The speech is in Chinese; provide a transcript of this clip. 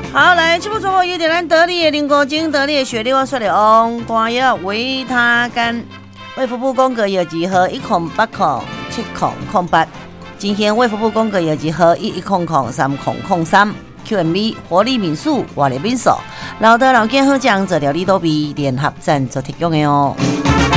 好，来，这部中国有点难得力的林国精得力的血流说的翁光药维他干，卫福部公告药剂和1080708，今天卫福部公告药剂和11003003 QMB 活力民宿活力民宿，老的老健好奖这条李多比联合赞助提供的哦。